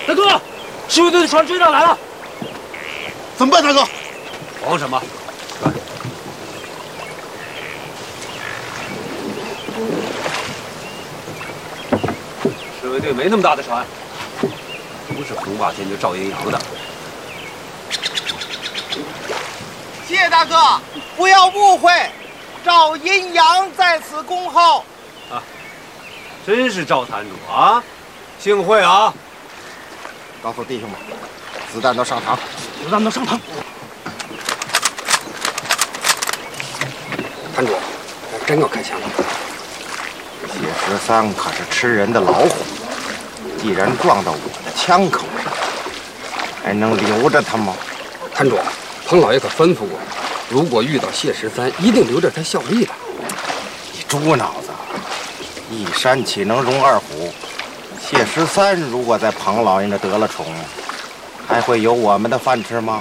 大哥，侍卫队的船追上来了， 怎么办，大哥？ 慌什么？侍卫队没那么大的船，不是红霸天就赵阴阳的。 谢大哥，不要误会，赵阴阳在此恭候。 啊，真是赵坛主啊，幸会啊！ 告诉弟兄们，子弹都上膛， 子弹都上膛。 坛主，真要开枪了。 谢13可是吃人的老虎，既然撞到我的枪口上，还能留着他吗？ 坛主，彭老爷可吩咐过，如果遇到谢13，一定留着他效力的。 你猪脑子！一山岂能容二虎？谢13如果在庞老爷那得了宠，还会有我们的饭吃吗？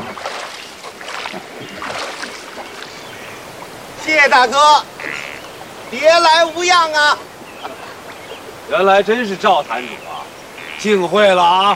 谢大哥，别来无恙啊！ 原来真是赵坛主啊，幸会了啊！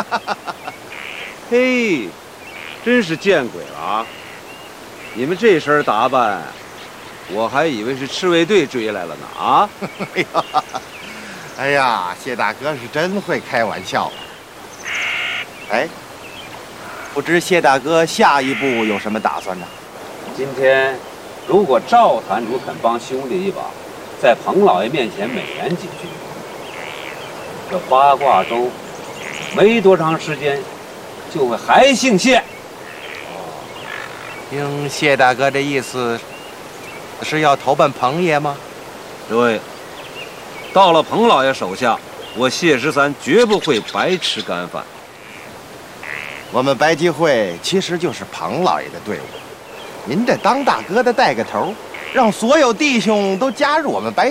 嘿，真是见鬼了啊！你们这身打扮，我还以为是赤卫队追来了呢啊！ 哎呀，谢大哥是真会开玩笑。哎，不知谢大哥下一步有什么打算呢？ 今天，如果赵坛主肯帮兄弟一把，在彭老爷面前美言几句，这八卦粥没多长时间就会还姓谢。 听谢大哥这意思，是要投奔彭爷吗？ 对，到了彭老爷手下，我谢13绝不会白吃干饭。 我们白鸡会其实就是彭老爷的队伍，您这当大哥的带个头，让所有弟兄都加入我们白